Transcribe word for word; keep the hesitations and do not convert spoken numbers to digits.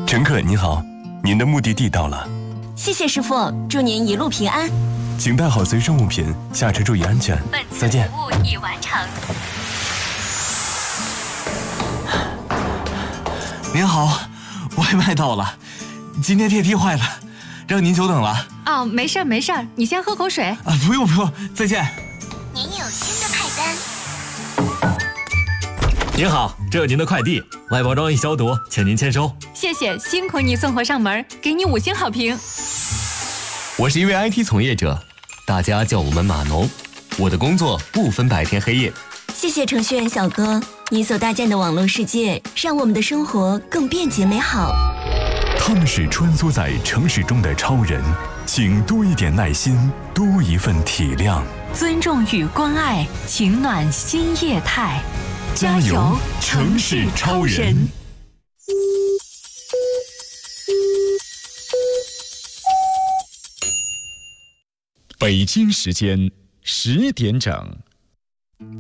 乘客您好，您的目的地到了。 谢谢师傅，祝您一路平安。 请带好随身物品，下车注意安全。再见。 本次服务已完成。 您好，外卖到了，今天电梯坏了，让您久等了。 哦，没事儿没事儿，你先喝口水。 啊，不用不用，再见。 您有新的派单。 您好，这是您的快递，外包装已消毒，请您签收。 谢谢，辛苦你送货上门，给你五星好评。 我是一位 I T 从业者，大家叫我们码农。我的工作不分白天黑夜。 谢谢程序员小哥，你所搭建的网络世界，让我们的生活更便捷美好。 他们是穿梭在城市中的超人，请多一点耐心，多一份体谅。 尊重与关爱，情暖新业态。 加油，城市超人！ 北京时间十点整。